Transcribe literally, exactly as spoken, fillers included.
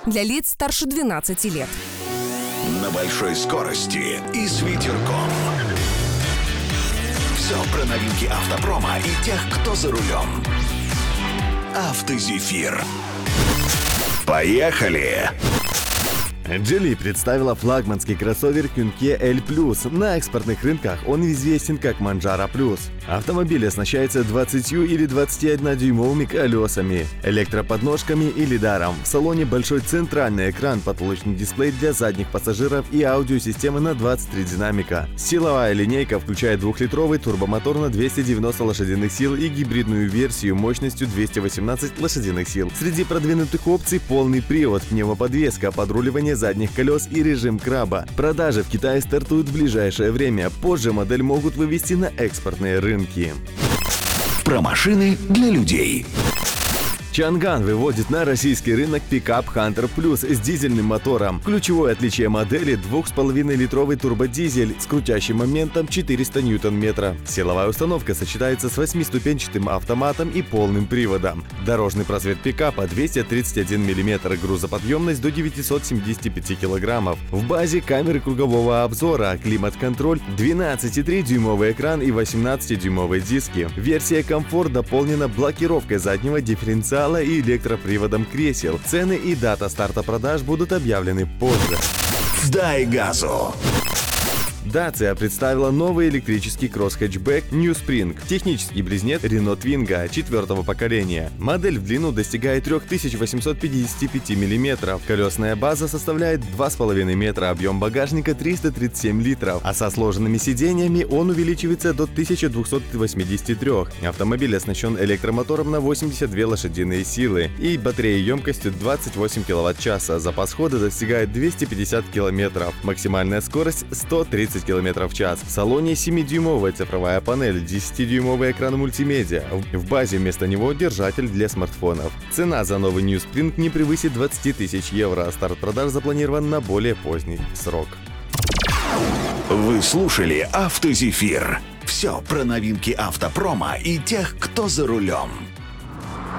для лиц старше двенадцати лет. На большой скорости и с ветерком. Все про новинки автопрома и тех, кто за рулем. Автозефир. Поехали! Geely представила флагманский кроссовер Künke L+. На экспортных рынках он известен как Manjaro Plus. Автомобиль оснащается двадцатью или двадцатиоднодюймовыми колесами, электроподножками и лидаром. В салоне большой центральный экран, потолочный дисплей для задних пассажиров и аудиосистема на двадцать три динамика. Силовая линейка включает двухлитровый турбомотор на двести девяносто лошадиных сил и гибридную версию мощностью двести восемнадцать лошадиных сил. Среди продвинутых опций полный привод, пневмоподвеска, подруливание задних колес и режим краба. Продажи в Китае стартуют в ближайшее время. Позже модель могут вывести на экспортные рынки. Про машины для людей. Чанган выводит на российский рынок пикап Hunter Plus с дизельным мотором. Ключевое отличие модели – два с половиной литровый турбодизель с крутящим моментом четыреста ньютон-метра. Силовая установка сочетается с восьмиступенчатым автоматом и полным приводом. Дорожный просвет пикапа двести тридцать один миллиметр, грузоподъемность до девятисот семидесяти пяти килограммов. В базе камеры кругового обзора, климат-контроль, двенадцатидюймовый экран и восемнадцатидюймовые диски. Версия комфорт дополнена блокировкой заднего дифференциала и электроприводом кресел. Цены и дата старта продаж будут объявлены позже. Дай газу! Dacia представила новый электрический кросс-хэтчбэк New Spring, технический близнец Renault Twingo четвертого поколения. Модель в длину достигает три тысячи восемьсот пятьдесят пять миллиметров, колесная база составляет два с половиной метра, объем багажника триста тридцать семь литров, а со сложенными сиденьями он увеличивается до тысячи двухсот восьмидесяти трёх. Автомобиль оснащен электромотором на восемьдесят две лошадиные силы и батареей емкостью двадцать восемь киловатт-часа. Запас хода достигает двести пятьдесят километров, максимальная скорость сто тридцать километров в час. В салоне семидюймовая цифровая панель, десятидюймовый экран мультимедиа. В базе вместо него держатель для смартфонов. Цена за новый New Spring не превысит двадцати тысяч евро. Старт продаж запланирован на более поздний срок. Вы слушали Автозефир. Все про новинки автопрома и тех, кто за рулем.